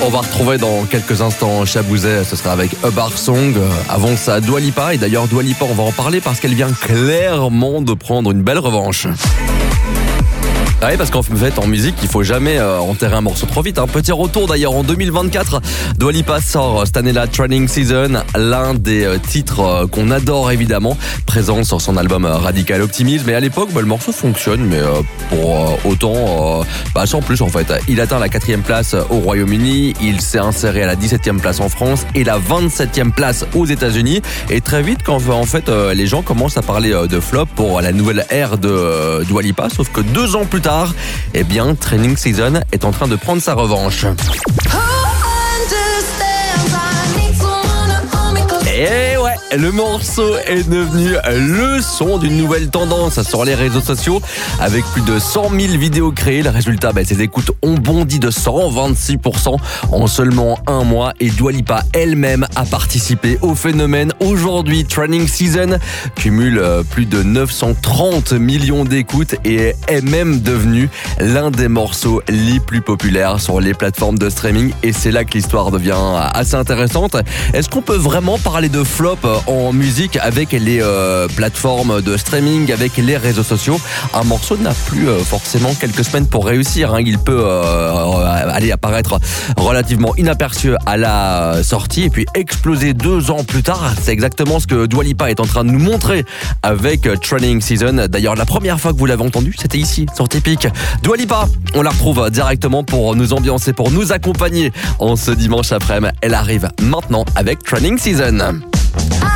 On va retrouver dans quelques instants Chabouzet, ce sera avec A Bar Song. Avant ça, Dua Lipa. Et d'ailleurs, Dua Lipa, on va en parler parce qu'elle vient clairement de prendre une belle revanche. Oui, parce qu'en fait, en musique, il faut jamais enterrer un morceau trop vite. Un petit retour d'ailleurs en 2024. Dua Lipa sort cette année-là Training Season, l'un des titres qu'on adore évidemment, présent sur son album Radical Optimism. Et à l'époque, le morceau fonctionne, mais pour autant, sans plus en fait. Il atteint la 4e place au Royaume-Uni, il s'est inséré à la 17e place en France et la 27e place aux États-Unis. Et très vite, quand en fait les gens commencent à parler de flop pour la nouvelle ère de Dua Lipa, sauf que 2 ans plus tard, eh bien, Training Season est en train de prendre sa revanche. Et ouais, le morceau est devenu le son d'une nouvelle tendance sur les réseaux sociaux. Avec plus de 100 000 vidéos créées, le résultat, ses écoutes ont bondi de 126% en seulement un mois. Et Dua Lipa elle-même a participé au phénomène. Aujourd'hui, Training Season cumule plus de 930 millions d'écoutes et est même devenu l'un des morceaux les plus populaires sur les plateformes de streaming. Et c'est là que l'histoire devient assez intéressante. Est-ce qu'on peut vraiment parler de flop en musique avec les plateformes de streaming, avec les réseaux sociaux? Un morceau n'a plus forcément quelques semaines pour réussir. Il peut aller apparaître relativement inaperçu à la sortie et puis exploser 2 ans plus tard. C'est exactement ce que Dua Lipa est en train de nous montrer avec Training Season. D'ailleurs, la première fois que vous l'avez entendu, c'était ici, sur Typique. Dua Lipa, on la retrouve directement pour nous ambiancer, pour nous accompagner en ce dimanche après-midi. Elle arrive maintenant avec Training Season.